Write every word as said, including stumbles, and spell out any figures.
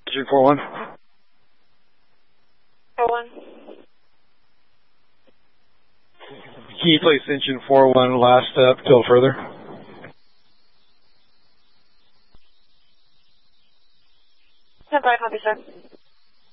Engine four one. four one. Can you place engine four one last step till further? ten five, copy, sir.